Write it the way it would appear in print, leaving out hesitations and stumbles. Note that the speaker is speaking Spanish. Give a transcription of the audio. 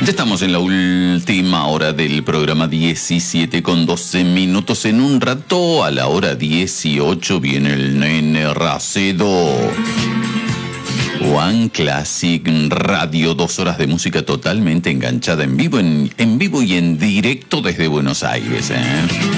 Ya estamos en la última hora del programa, 17:12. En un rato, a la hora 18, viene el Nene Racedo. One Classic Radio, 2 horas de música totalmente enganchada en vivo y en directo desde Buenos Aires,